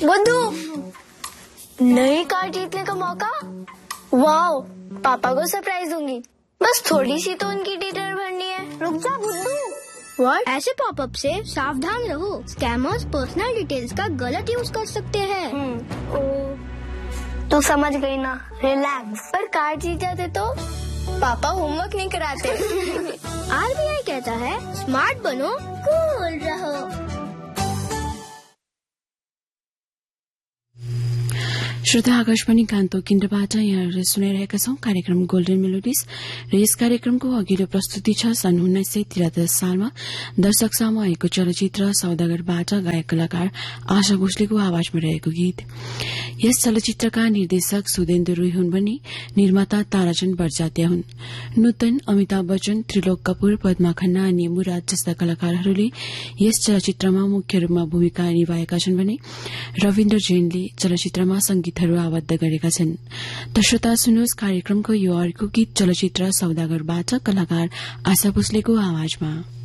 बुद्धू, नई कार जीतने का मौका। वाओ, पापा को सरप्राइज दूंगी। बस थोड़ी सी तो उनकी डिटेल भरनी है। रुक जा बुद्धू। व्हाट? ऐसे पॉपअप से सावधान रहो। स्कैमर्स पर्सनल डिटेल्स का गलत यूज कर सकते हैं। तू समझ गई ना, रिलैक्स। पर कार जीत जाते तो पापा होमवर्क नहीं कराते। RBI कहता है स्मार्ट बनो, कूल रहो। श्रोता, आकाशवाणी गान्तोक केन्द्रबाट यहाँहरूले सुनाइरहेका छौं कार्यक्रम गोल्डन मेलोडिज र यस कार्यक्रमको अघिल्लो प्रस्तुति छ सन् 1973 सालमा दर्शक सामु आएको चलचित्र सौदागरबाट गायक कलाकार आशा भोसलेको आवाजमा रहेको गीत। यस चलचित्रका निर्देशक सुदेन्द्र रोय हुन् भने निर्माता ताराचन्द बर्जात्या हुन्। नूतन, अमिताभ बच्चन, त्रिलोक कपूर, पद्मा खन्ना अनि मुराद जस्ता कलाकारहरूले यस चलचित्रमा मुख्य रूपमा भूमिका निभाएका छन् भने रविन्द्र जैनले चलचित्रमा संगीतहरू आबद्ध गरेका छन्। त श्रोता, सुन्नुहोस् कार्यक्रमको यो अर्को गीत चलचित्र सौदागरबाट कलाकार आशा भोसलेको आवाजमा।